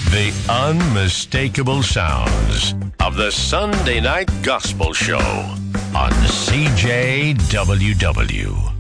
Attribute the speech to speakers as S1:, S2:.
S1: The unmistakable sounds of the Sunday Night Gospel Show on CJWW.